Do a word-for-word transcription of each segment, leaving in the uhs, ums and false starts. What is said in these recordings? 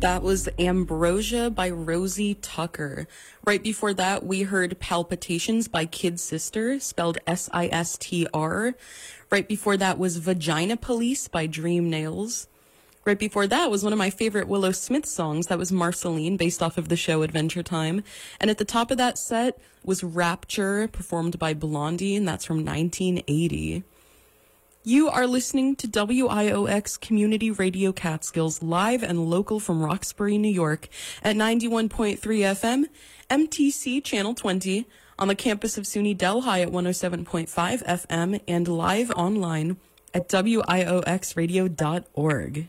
That was Ambrosia by Rosie Tucker. Right before that, we heard Palpitations by Kid Sister, spelled S I S T R. Right before that was Vagina Police by Dream Nails. Right before that was one of my favorite Willow Smith songs. That was Marceline, based off of the show Adventure Time. And at the top of that set was Rapture, performed by Blondie, and that's from nineteen eighty. You are listening to W I O X Community Radio Catskills, live and local from Roxbury, New York, at ninety-one point three F M, M T C Channel twenty, on the campus of SUNY Delhi at one oh seven point five F M, and live online at W I O X radio dot org.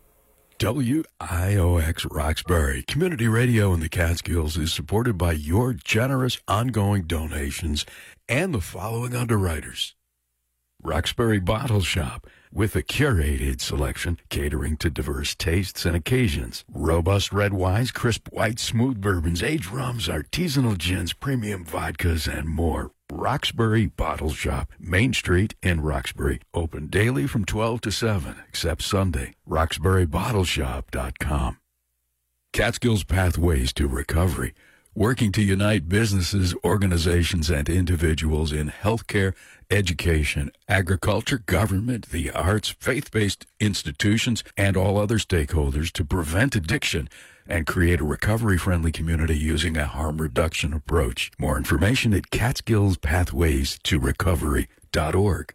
W I O X Roxbury Community Radio in the Catskills is supported by your generous ongoing donations and the following underwriters. Roxbury Bottle Shop, with a curated selection catering to diverse tastes and occasions. Robust red wines, crisp white, smooth bourbons, aged rums, artisanal gins, premium vodkas, and more. Roxbury Bottle Shop, Main Street in Roxbury. Open daily from twelve to seven, except Sunday. Roxbury Bottle Shop dot com. Catskills Pathways to Recovery, working to unite businesses, organizations, and individuals in healthcare, education, agriculture, government, the arts, faith-based institutions, and all other stakeholders to prevent addiction and create a recovery-friendly community using a harm reduction approach. More information at Catskills Pathways to Recovery dot org.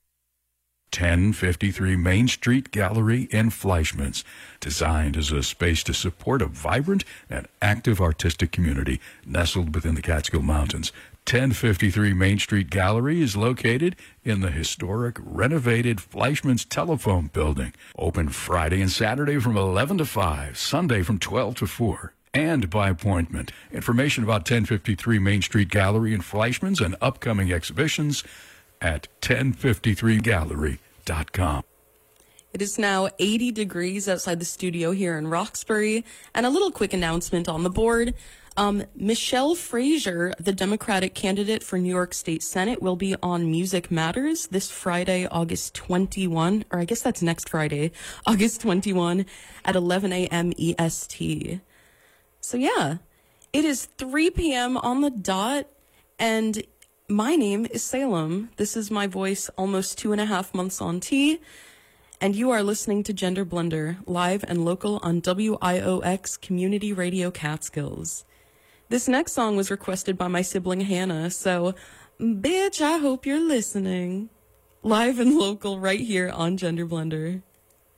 ten fifty-three Main Street Gallery in Fleischmann's, designed as a space to support a vibrant and active artistic community nestled within the Catskill Mountains. ten fifty-three Main Street Gallery is located in the historic renovated Fleischmann's Telephone Building. Open Friday and Saturday from eleven to five, Sunday from twelve to four. And by appointment. Information about ten fifty-three Main Street Gallery in Fleischmann's and upcoming exhibitions at ten fifty-three gallery dot com. It is now eighty degrees outside the studio here in Roxbury. And a little quick announcement on the board. Um, Michelle Frazier, the Democratic candidate for New York State Senate, will be on Music Matters this Friday, August twenty-first, or I guess that's next Friday, August twenty-first at eleven a.m. E S T. So yeah, it is three p.m. on the dot, and my name is Salem. This is my voice almost two and a half months on T, and you are listening to Gender Blender, live and local on W I O X Community Radio Catskills. This next song was requested by my sibling Hannah, so bitch, I hope you're listening. Live and local right here on Gender Blender.